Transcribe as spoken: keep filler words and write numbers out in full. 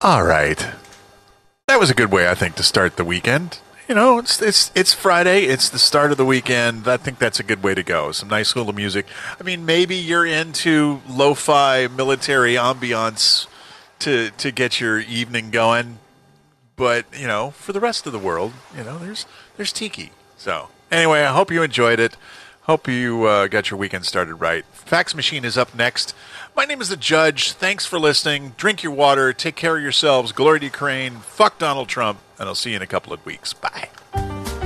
All right. That was a good way, I think, to start the weekend. You know, it's it's it's Friday. It's the start of the weekend. I think that's a good way to go. Some nice little music. I mean, maybe you're into lo-fi military ambiance to to get your evening going. But, you know, for the rest of the world, you know, there's there's tiki. So, anyway, I hope you enjoyed it. Hope you uh, got your weekend started right. Fax Machine is up next. My name is The Judge. Thanks for listening. Drink your water. Take care of yourselves. Glory to Ukraine. Fuck Donald Trump. And I'll see you in a couple of weeks. Bye.